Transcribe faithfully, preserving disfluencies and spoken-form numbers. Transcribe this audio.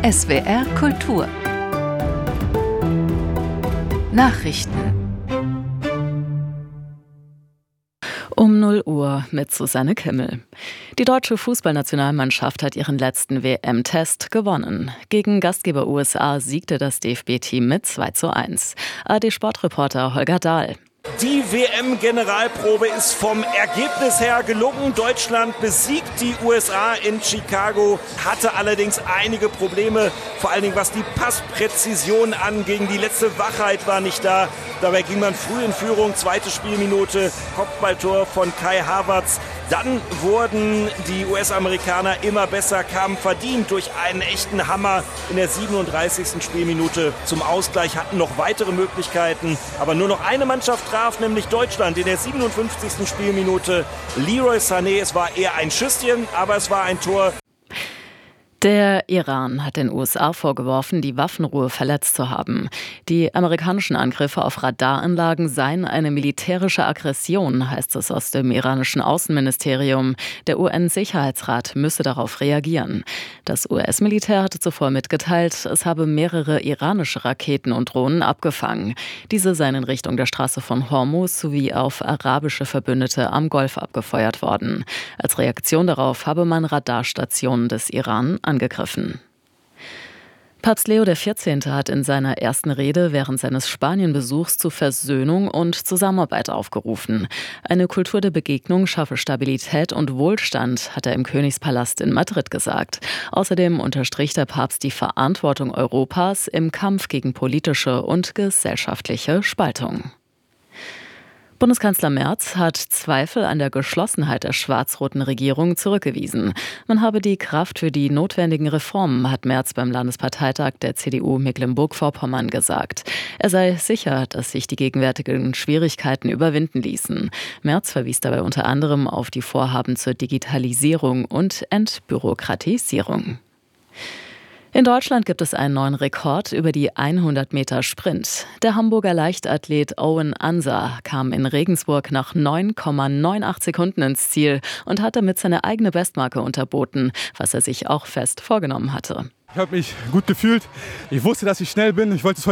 S W R Kultur Nachrichten Um null Uhr mit Susanne Kimmel. Die deutsche Fußballnationalmannschaft hat ihren letzten W M-Test gewonnen. Gegen Gastgeber U S A siegte das D F B-Team mit zwei zu eins. A R D-Sportreporter Holger Dahl. Die W M-Generalprobe ist vom Ergebnis her gelungen. Deutschland besiegt die U S A in Chicago, hatte allerdings einige Probleme, vor allen Dingen was die Passpräzision anging. Die letzte Wachheit war nicht da. Dabei ging man früh in Führung, zweite Spielminute, Kopfballtor von Kai Havertz. Dann wurden die U S-Amerikaner immer besser, kamen verdient durch einen echten Hammer in der siebenunddreißigsten Spielminute zum Ausgleich, hatten noch weitere Möglichkeiten, aber nur noch eine Mannschaft traf, nämlich Deutschland in der siebenundfünfzigsten Spielminute. Leroy Sané, es war eher ein Schüsschen, aber es war ein Tor. Der Iran hat den U S A vorgeworfen, die Waffenruhe verletzt zu haben. Die amerikanischen Angriffe auf Radaranlagen seien eine militärische Aggression, heißt es aus dem iranischen Außenministerium. Der U N-Sicherheitsrat müsse darauf reagieren. Das U S-Militär hatte zuvor mitgeteilt, es habe mehrere iranische Raketen und Drohnen abgefangen. Diese seien in Richtung der Straße von Hormuz sowie auf arabische Verbündete am Golf abgefeuert worden. Als Reaktion darauf habe man Radarstationen des Iran angegriffen. Papst Leo der Vierzehnte hat in seiner ersten Rede während seines Spanienbesuchs zu Versöhnung und Zusammenarbeit aufgerufen. Eine Kultur der Begegnung schaffe Stabilität und Wohlstand, hat er im Königspalast in Madrid gesagt. Außerdem unterstrich der Papst die Verantwortung Europas im Kampf gegen politische und gesellschaftliche Spaltung. Bundeskanzler Merz hat Zweifel an der Geschlossenheit der schwarz-roten Regierung zurückgewiesen. Man habe die Kraft für die notwendigen Reformen, hat Merz beim Landesparteitag der C D U Mecklenburg-Vorpommern gesagt. Er sei sicher, dass sich die gegenwärtigen Schwierigkeiten überwinden ließen. Merz verwies dabei unter anderem auf die Vorhaben zur Digitalisierung und Entbürokratisierung. In Deutschland gibt es einen neuen Rekord über die hundert Meter Sprint. Der Hamburger Leichtathlet Owen Ansa kam in Regensburg nach neun Komma achtundneunzig Sekunden ins Ziel und hat damit seine eigene Bestmarke unterboten, was er sich auch fest vorgenommen hatte. Ich habe mich gut gefühlt. Ich wusste, dass ich schnell bin. Ich wollte es heute